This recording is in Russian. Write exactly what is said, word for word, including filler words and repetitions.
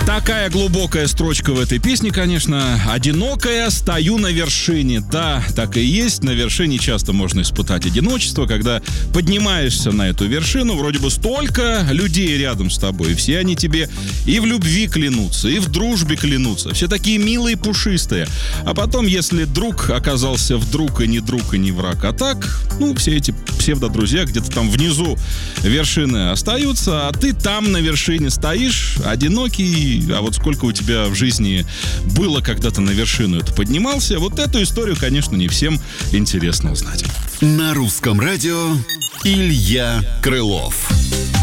Такая глубокая строчка в этой песне, конечно. «Одинокая, стою на вершине». Да, так и есть. На вершине часто можно испытать одиночество, когда поднимаешься на эту вершину. Вроде бы столько людей рядом с тобой. И все они тебе и в любви клянутся, и в дружбе клянутся. Все такие милые, пушистые. А потом, если друг оказался вдруг и не друг, и не враг, а так, ну, все эти псевдодрузья где-то там внизу вершины остаются, а ты там на вершине стоишь, одинокий. А вот сколько у тебя в жизни было, когда ты на вершину это поднимался, вот эту историю, конечно, не всем интересно узнать. На русском радио Илья Крылов.